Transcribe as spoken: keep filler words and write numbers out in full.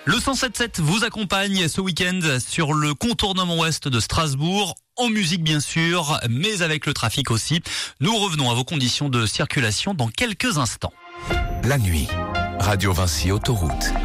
Le cent sept sept vous accompagne ce week-end sur le contournement ouest de Strasbourg. En musique bien sûr, mais avec le trafic aussi. Nous revenons à vos conditions de circulation dans quelques instants. La nuit, Radio Vinci Autoroute.